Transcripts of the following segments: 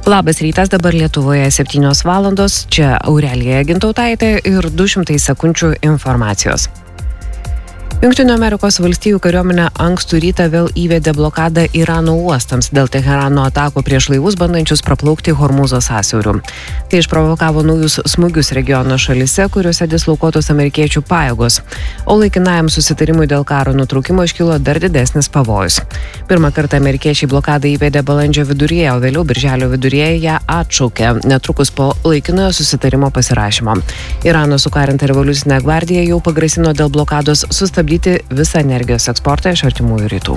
Labas rytas, dabar Lietuvoje 7 valandos, čia Aurelija Gintautaitė ir 200 sekundžių informacijos. Jungtinių Amerikos valstijų kariuomenė ankstų rytą vėl įvedė blokadą Irano uostams dėl Teherano atakų prieš laivus bandančius praplaukti Hormūzo sąsiauriu. Tai išprovokavo naujus smūgius regiono šalise, kuriuose dislokuotos amerikiečių pajėgos, o laikinajam susitarimui dėl karo nutraukimo iškilo dar didesnis pavojus. Pirmą kartą amerikiečiai blokadą įvedė balandžio viduryje, o vėliau birželio viduryje ją atšaukė, netrukus po laikinojo susitarimo pasirašymo. Irano sukarinta revoliucinė gvardija jau pagrasino dėl blokados sustabdyti visą energijos eksportą iš artimųjų rytų.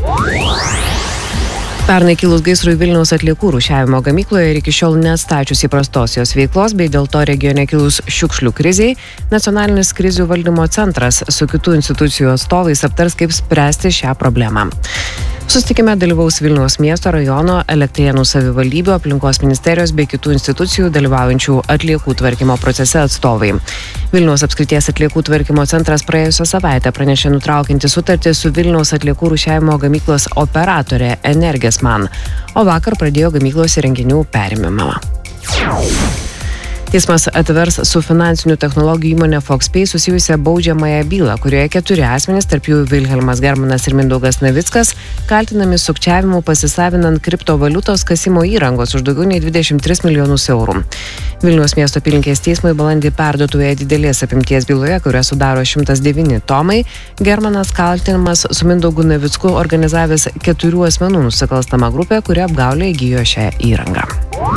Pernai kilus gaisrui Vilniaus atliekų rūšiavimo gamykloje ir iki šiol neatstačius įprastos jos veiklos, bei dėl to regione kilus šiukšlių krizei, Nacionalinis krizių valdymo centras su kitų institucijų atstovais aptars, kaip spręsti šią problemą. Susitikime dalyvaus Vilniaus miesto rajono, Elektrėnų savivaldybių, aplinkos ministerijos bei kitų institucijų dalyvaujančių atliekų tvarkymo procese atstovai. Vilniaus apskrities atliekų tvarkymo centras praėjusią savaitę pranešė nutraukianti sutartį su Vilniaus atliekų rūšiavimo gamyklos operatorė Energesman, o vakar pradėjo gamyklos įrenginių perėmimą. Teismas atvers su finansinių technologijų įmonė FoxPay susijusią baudžiamąją bylą, kurioje 4 asmenys, tarp jų Vilhelmas Germanas ir Mindaugas Navickas, kaltinami sukčiavimu pasisavinant kriptovaliutos kasimo įrangos už daugiau nei 23 milijonus eurų. Vilniaus miesto apylinkės teismui balandį perduotoje didelės apimties byloje, kurią sudaro 109 tomai, Germanas kaltinamas su Mindaugu Navicku organizavęs 4 asmenų nusikalstamą grupę, kuri apgaulė įgijo šią įrangą.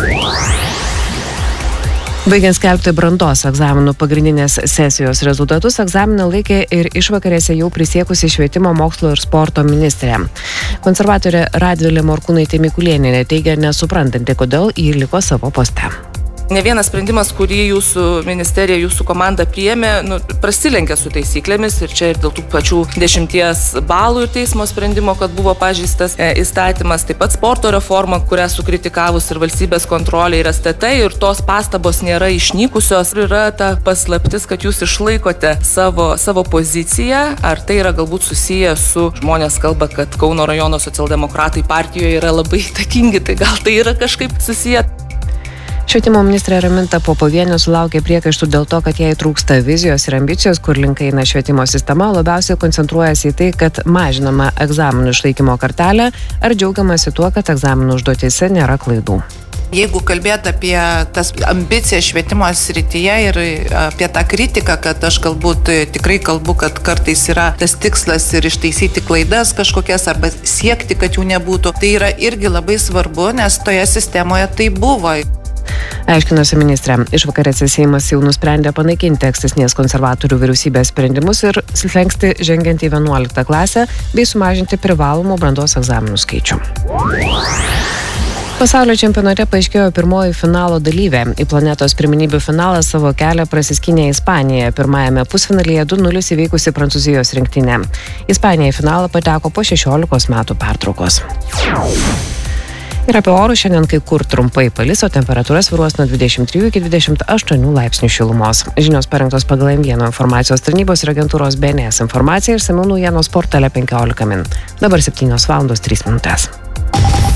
Baigiant skelbti brandos egzaminų pagrindinės sesijos rezultatus, egzaminą laikė ir išvakarėse jau prisiekusi švietimo, mokslo ir sporto ministrė. Konservatorė Radvilė Morkūnaitė Mikulėnienė teigia nesuprantanti, kodėl ji liko savo poste. Ne vienas sprendimas, kurį jūsų ministerija, jūsų komanda priėmė, prasilenkia su taisyklėmis ir čia ir dėl tų pačių 10 balų ir teismo sprendimo, kad buvo pažeistas įstatymas, taip pat sporto reforma, kurią sukritikavus ir valstybės kontrolė ir STT, ir tos pastabos nėra išnykusios. Ir yra ta paslaptis, kad jūs išlaikote savo poziciją, ar tai yra galbūt susiję su, žmonės kalba, kad Kauno rajono socialdemokratai partijoje yra labai įtakingi, tai gal tai yra kažkaip susiję. Švietimo ministrė Raminta Popovienė sulaukė priekaištų dėl to, kad jai trūksta vizijos ir ambicijos, kur link eina švietimo sistema, labiausiai koncentruojasi į tai, kad mažinama egzaminų išlaikymo kartelė, ar džiaugiamasi tuo, kad egzaminų užduotyse nėra klaidų. Jeigu kalbėt apie tas ambicijas švietimo srityje ir apie tą kritiką, kad aš galbūt tikrai kalbu, kad kartais yra tas tikslas ir ištaisyti klaidas kažkokias arba siekti, kad jų nebūtų, tai yra irgi labai svarbu, nes toje sistemoje tai buvo. Aiškinosi ministrė. Išvakarėse Seimas jau nusprendė panaikinti ankstesnės konservatorių vyriausybės sprendimus ir slengsti žengiant į 11 klasę bei sumažinti privalomų brandos egzaminų skaičių. Pasaulio čempionate paaiškėjo pirmoji finalo dalyvė. Į planetos pirmenybių finalą savo kelią prasiskynė Ispanija, pirmajame pusfinalyje 2-0 įveikusi Prancūzijos rinktinę. Ispanija į finalą pateko po 16 metų pertraukos. Ir apie orus šiandien kai kur trumpai palis, o temperatūra svyruos nuo 23 iki 28 laipsnių šilumos. Žinios parengtos pagal M1 informacijos tarnybos ir agentūros BNS informacija ir išsamių naujienos portale 15 min. Dabar 7 valandos 3 minutės.